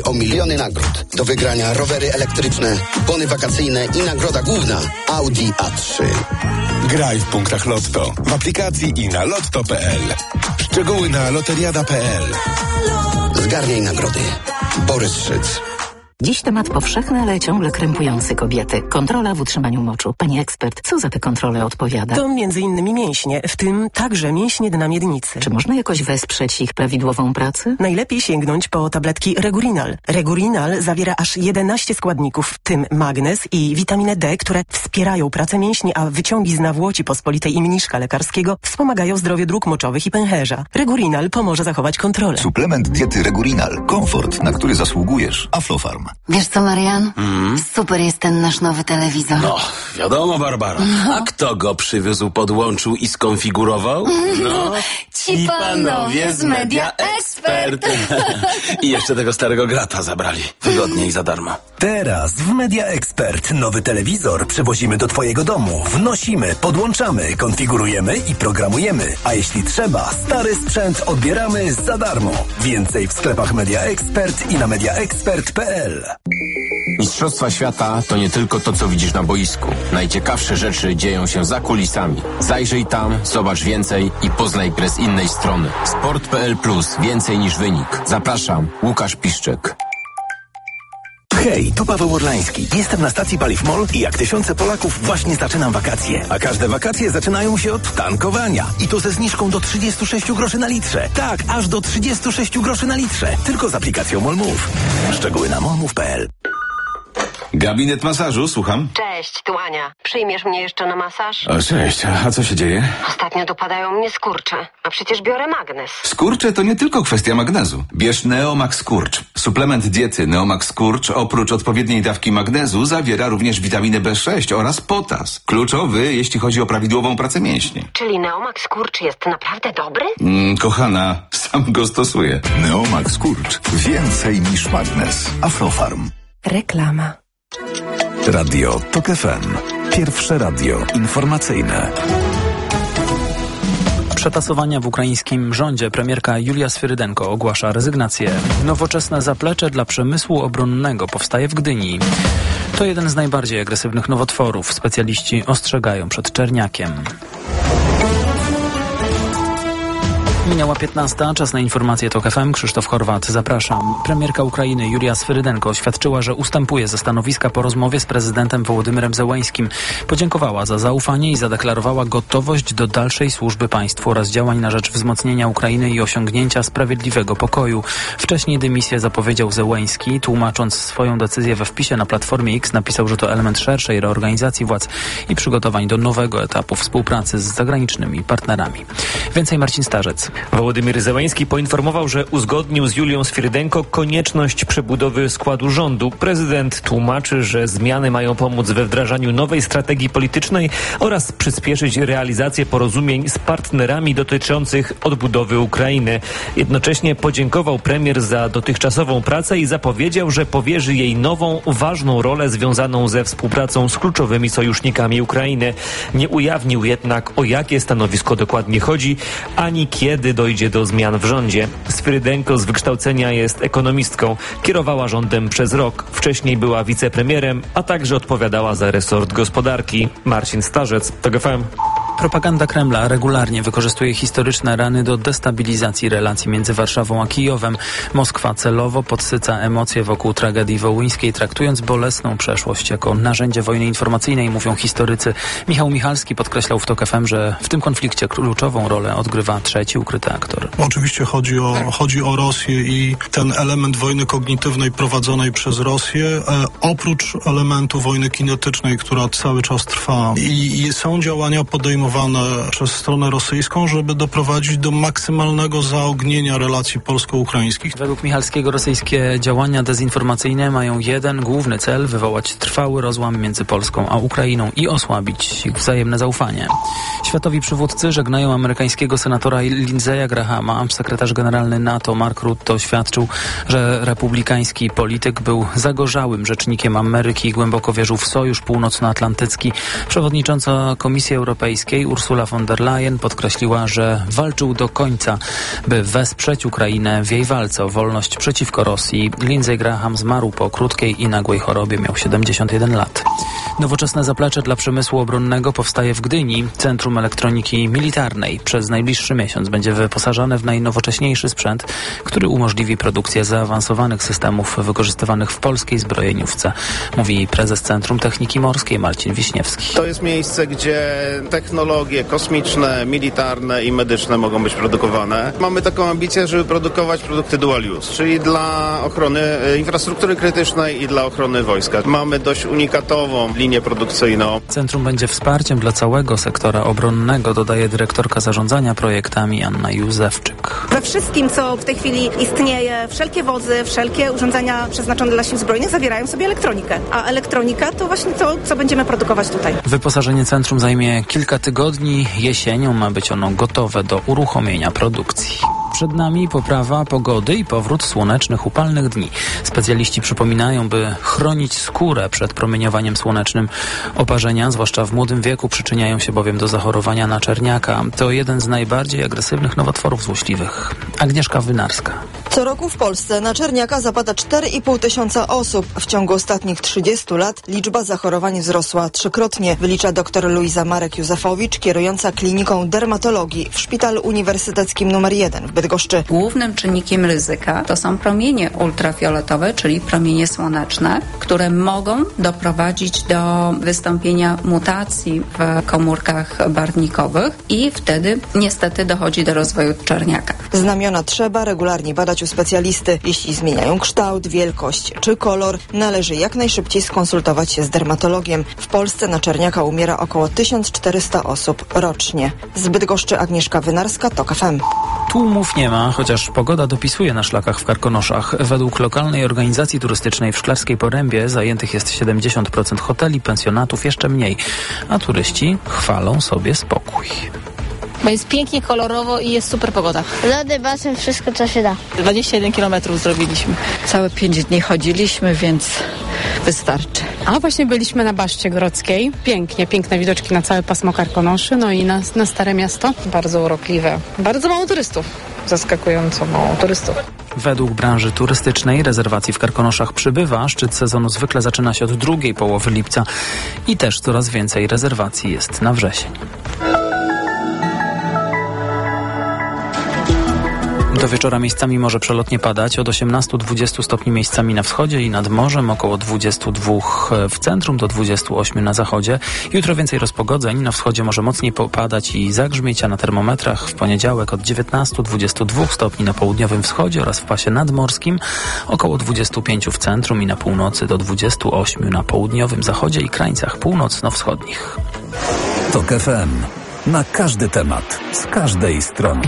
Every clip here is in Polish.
o miliony nagród. Do wygrania rowery elektryczne, bony wakacyjne i nagroda główna Audi A3. Graj w punktach Lotto, w aplikacji i na lotto.pl. Szczegóły na loteriada.pl. Zgarniaj nagrody. Borys Szyc. Dziś temat powszechny, ale ciągle krępujący kobiety. Kontrola w utrzymaniu moczu. Pani ekspert, co za te kontrole odpowiada? To m.in. mięśnie, w tym także mięśnie dna miednicy. Czy można jakoś wesprzeć ich prawidłową pracę? Najlepiej sięgnąć po tabletki Regurinal. Regurinal zawiera aż 11 składników, w tym magnez i witaminę D, które wspierają pracę mięśni, a wyciągi z nawłoci pospolitej i mniszka lekarskiego wspomagają zdrowie dróg moczowych i pęcherza. Regurinal pomoże zachować kontrolę. Suplement diety Regurinal. Komfort, na który zasługujesz. Aflofarm. Wiesz co, Marian? Super jest ten nasz nowy telewizor. No, wiadomo, Barbara. A kto go przywiózł, podłączył i skonfigurował? No, ci panowie z Media Expert. I jeszcze tego starego grata zabrali. Wygodnie i za darmo. Teraz w Media Expert nowy telewizor przywozimy do twojego domu. Wnosimy, podłączamy, konfigurujemy i programujemy. A jeśli trzeba, stary sprzęt odbieramy za darmo. Więcej w sklepach Media Expert i na mediaexpert.pl. Mistrzostwa świata to nie tylko to, co widzisz na boisku. Najciekawsze rzeczy dzieją się za kulisami. Zajrzyj tam, zobacz więcej i poznaj grę z innej strony. Sport.pl Plus. Więcej niż wynik. Zapraszam, Łukasz Piszczek. Hej, tu Paweł Orlański. Jestem na stacji Paliw MOL i jak tysiące Polaków właśnie zaczynam wakacje. A każde wakacje zaczynają się od tankowania. I to ze zniżką do 36 groszy na litrze. Tak, aż do 36 groszy na litrze. Tylko z aplikacją MOL Move. Szczegóły na molmove.pl. Gabinet masażu, słucham. Cześć, tu Ania. Przyjmiesz mnie jeszcze na masaż? O, cześć, a co się dzieje? Ostatnio dopadają mnie skurcze, a przecież biorę magnez. Skurcze to nie tylko kwestia magnezu. Bierz Neomax Skurcz. Suplement diety Neomax Skurcz oprócz odpowiedniej dawki magnezu zawiera również witaminę B6 oraz potas. Kluczowy, jeśli chodzi o prawidłową pracę mięśni. Czyli Neomax Skurcz jest naprawdę dobry? Kochana, sam go stosuję. Neomax Skurcz. Więcej niż magnez. Aflofarm. Reklama. Radio TOK FM. Pierwsze radio informacyjne. Przetasowania w ukraińskim rządzie premierka Julia Sfyrydenko ogłasza rezygnację. Nowoczesne zaplecze dla przemysłu obronnego powstaje w Gdyni. To jeden z najbardziej agresywnych nowotworów. Specjaliści ostrzegają przed czerniakiem. Minęła 15, czas na informacje TOK FM. Krzysztof Horwat, zapraszam. Premierka Ukrainy Julia Sfyrydenko oświadczyła, że ustępuje ze stanowiska po rozmowie z prezydentem Wołodymyrem Zełeńskim. Podziękowała za zaufanie i zadeklarowała gotowość do dalszej służby państwu oraz działań na rzecz wzmocnienia Ukrainy i osiągnięcia sprawiedliwego pokoju. Wcześniej dymisję zapowiedział Zełeński, tłumacząc swoją decyzję we wpisie na Platformie X, napisał, że to element szerszej reorganizacji władz i przygotowań do nowego etapu współpracy z zagranicznymi partnerami. Więcej Marcin Starzec. Wołodymyr Zełeński poinformował, że uzgodnił z Julią Sfyrydenko konieczność przebudowy składu rządu. Prezydent tłumaczy, że zmiany mają pomóc we wdrażaniu nowej strategii politycznej oraz przyspieszyć realizację porozumień z partnerami dotyczących odbudowy Ukrainy. Jednocześnie podziękował premier za dotychczasową pracę i zapowiedział, że powierzy jej nową, ważną rolę związaną ze współpracą z kluczowymi sojusznikami Ukrainy. Nie ujawnił jednak, o jakie stanowisko dokładnie chodzi, ani kiedy dojdzie do zmian w rządzie. Sfyrydenko z wykształcenia jest ekonomistką. Kierowała rządem przez rok. Wcześniej była wicepremierem, a także odpowiadała za resort gospodarki. Marcin Starzec, TOK FM. Propaganda Kremla regularnie wykorzystuje historyczne rany do destabilizacji relacji między Warszawą a Kijowem. Moskwa celowo podsyca emocje wokół tragedii wołyńskiej, traktując bolesną przeszłość jako narzędzie wojny informacyjnej, mówią historycy. Michał Michalski podkreślał w TOK FM, że w tym konflikcie kluczową rolę odgrywa trzeci ukryty aktor. Oczywiście chodzi o Rosję i ten element wojny kognitywnej prowadzonej przez Rosję, oprócz elementu wojny kinetycznej, która cały czas trwa. I są działania podejmowane przez stronę rosyjską, żeby doprowadzić do maksymalnego zaognienia relacji polsko-ukraińskich. Według Michalskiego rosyjskie działania dezinformacyjne mają jeden główny cel: wywołać trwały rozłam między Polską a Ukrainą i osłabić ich wzajemne zaufanie. Światowi przywódcy żegnają amerykańskiego senatora Lindsey'a Grahama. Sekretarz generalny NATO Mark Rutte oświadczył, że republikański polityk był zagorzałym rzecznikiem Ameryki i głęboko wierzył w Sojusz Północnoatlantycki. Przewodnicząca Komisji Europejskiej Europejskiej Ursula von der Leyen podkreśliła, że walczył do końca, by wesprzeć Ukrainę w jej walce o wolność przeciwko Rosji. Lindsey Graham zmarł po krótkiej i nagłej chorobie, miał 71 lat. Nowoczesne zaplecze dla przemysłu obronnego powstaje w Gdyni, Centrum Elektroniki Militarnej. Przez najbliższy miesiąc będzie wyposażone w najnowocześniejszy sprzęt, który umożliwi produkcję zaawansowanych systemów wykorzystywanych w polskiej zbrojeniówce, mówi prezes Centrum Techniki Morskiej Marcin Wiśniewski. To jest miejsce, gdzie technologie kosmiczne, militarne i medyczne mogą być produkowane. Mamy taką ambicję, żeby produkować produkty dual use, czyli dla ochrony infrastruktury krytycznej i dla ochrony wojska. Mamy dość unikatową linię produkcyjną. Centrum będzie wsparciem dla całego sektora obronnego, dodaje dyrektorka zarządzania projektami Anna Józefczyk. We wszystkim, co w tej chwili istnieje, wszelkie wozy, wszelkie urządzenia przeznaczone dla sił zbrojnych zawierają sobie elektronikę. A elektronika to właśnie to, co będziemy produkować tutaj. Wyposażenie centrum zajmie kilka tygodni. Jesienią ma być ono gotowe do uruchomienia produkcji. Przed nami poprawa pogody i powrót słonecznych, upalnych dni. Specjaliści przypominają, by chronić skórę przed promieniowaniem słonecznym. Oparzenia, zwłaszcza w młodym wieku, przyczyniają się bowiem do zachorowania na czerniaka. To jeden z najbardziej agresywnych nowotworów złośliwych. Agnieszka Wynarska. Co roku w Polsce na czerniaka zapada 4,5 tysiąca osób. W ciągu ostatnich 30 lat liczba zachorowań wzrosła trzykrotnie, wylicza dr Luiza Marek-Józefowicz, kierująca kliniką dermatologii w Szpitalu Uniwersyteckim nr 1 w Bydgoszczy. Głównym czynnikiem ryzyka to są promienie ultrafioletowe, czyli promienie słoneczne, które mogą doprowadzić do wystąpienia mutacji w komórkach barwnikowych i wtedy niestety dochodzi do rozwoju czerniaka. Znamiona trzeba regularnie badać u specjalisty. Jeśli zmieniają kształt, wielkość czy kolor, należy jak najszybciej skonsultować się z dermatologiem. W Polsce na czerniaka umiera około 1400 osób rocznie. Z Bydgoszczy Agnieszka Wynarska, TOK FM. Tłumów nie ma, chociaż pogoda dopisuje na szlakach w Karkonoszach. Według lokalnej organizacji turystycznej w Szklarskiej Porębie zajętych jest 70% hoteli, pensjonatów jeszcze mniej, a turyści chwalą sobie spokój. Bo jest pięknie, kolorowo i jest super pogoda. Lody, basen, wszystko co się da. 21 kilometrów zrobiliśmy. Całe 5 dni chodziliśmy, więc wystarczy. A właśnie byliśmy na Baszcie Grodzkiej. Piękne widoczki na całe pasmo Karkonoszy, no i na Stare Miasto. Bardzo urokliwe. Bardzo mało turystów. Zaskakująco mało turystów. Według branży turystycznej rezerwacji w Karkonoszach przybywa. Szczyt sezonu zwykle zaczyna się od drugiej połowy lipca i też coraz więcej rezerwacji jest na wrzesień. Do wieczora miejscami może przelotnie padać, od 18-20 stopni miejscami na wschodzie i nad morzem, około 22 w centrum do 28 na zachodzie. Jutro więcej rozpogodzeń, na wschodzie może mocniej popadać i zagrzmieć, a na termometrach w poniedziałek od 19-22 stopni na południowym wschodzie oraz w pasie nadmorskim, około 25 w centrum i na północy do 28 na południowym zachodzie i krańcach północno-wschodnich. TOK FM. Na każdy temat, z każdej strony.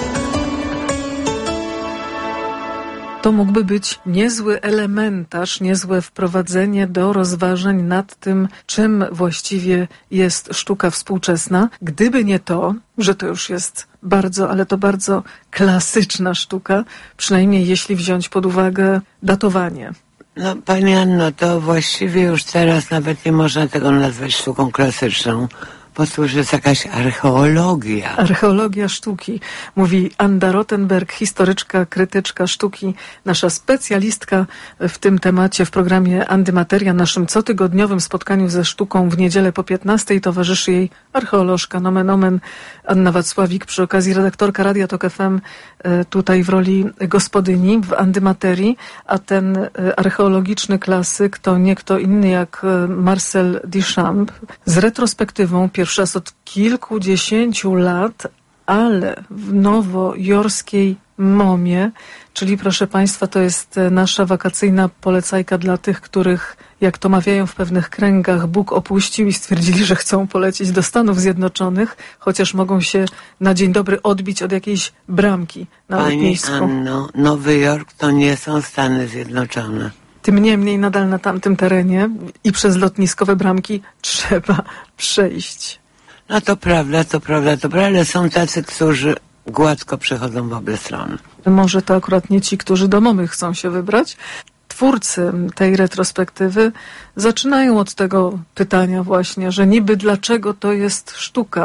To mógłby być niezły elementarz, niezłe wprowadzenie do rozważań nad tym, czym właściwie jest sztuka współczesna. Gdyby nie to, że to już jest bardzo, ale to bardzo klasyczna sztuka, przynajmniej jeśli wziąć pod uwagę datowanie. No, Pani Anno, to właściwie już teraz nawet nie można tego nazwać sztuką klasyczną. Po prostu już jest jakaś archeologia. Archeologia sztuki, mówi Anda Rottenberg, historyczka, krytyczka sztuki, nasza specjalistka w tym temacie w programie Andymateria, naszym cotygodniowym spotkaniu ze sztuką w niedzielę po 15:00 towarzyszy jej archeolożka, nomen omen, Anna Wacławik, przy okazji redaktorka Radia TOK FM, tutaj w roli gospodyni w Andymaterii, a ten archeologiczny klasyk to nie kto inny jak Marcel Duchamp z retrospektywą pierwszy raz od kilkudziesięciu lat, ale w nowojorskiej MoMie, czyli proszę Państwa, to jest nasza wakacyjna polecajka dla tych, których, jak to mawiają w pewnych kręgach, Bóg opuścił i stwierdzili, że chcą polecieć do Stanów Zjednoczonych, chociaż mogą się na dzień dobry odbić od jakiejś bramki na lotnisku. Pani Anno, Nowy Jork to nie są Stany Zjednoczone. Tym niemniej nadal na tamtym terenie i przez lotniskowe bramki trzeba przejść. No to prawda, ale są tacy, którzy gładko przechodzą w obie strony. Może to akurat nie ci, którzy do MoMy chcą się wybrać. Twórcy tej retrospektywy zaczynają od tego pytania właśnie, że niby dlaczego to jest sztuka.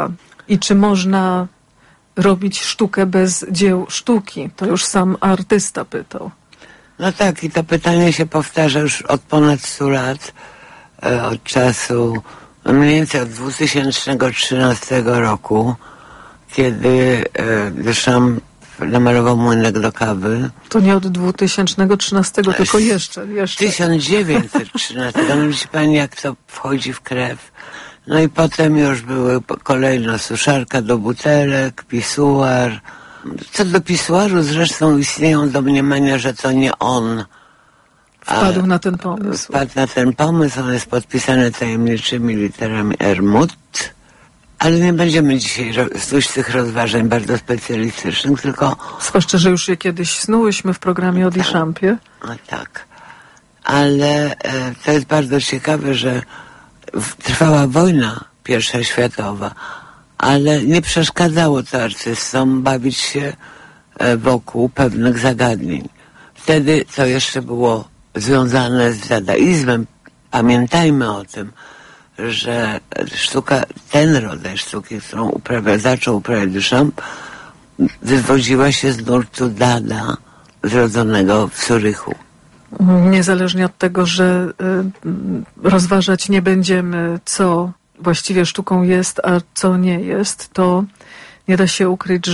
I czy można robić sztukę bez dzieł sztuki? To już sam artysta pytał. No tak, i to pytanie się powtarza już od ponad 100 lat, od czasu, mniej więcej od 2013 roku, kiedy Duchamp namalował Młynek do kawy. To nie od 2013, tylko jeszcze. 1913. No widzi pani, jak to wchodzi w krew. No i potem już były kolejno suszarka do butelek, pisuar. Co do pisuaru zresztą istnieją domniemania, że to nie on wpadł na ten pomysł. Wpadł na ten pomysł, on jest podpisany tajemniczymi literami Ermut. Ale nie będziemy dzisiaj snuć tych rozważań bardzo specjalistycznych, tylko... Zwłaszcza, że już je kiedyś snułyśmy w programie o Duchampie. No tak. Ale to jest bardzo ciekawe, że trwała wojna I światowa, ale nie przeszkadzało to artystom bawić się wokół pewnych zagadnień. Wtedy to jeszcze było związane z dadaizmem. Pamiętajmy o tym, że sztuka, ten rodzaj sztuki, którą zaczął uprawiać Duchamp, wywodziła się z nurtu Dada, zrodzonego w Zurychu. Niezależnie od tego, że rozważać nie będziemy, co właściwie sztuką jest, a co nie jest, to nie da się ukryć,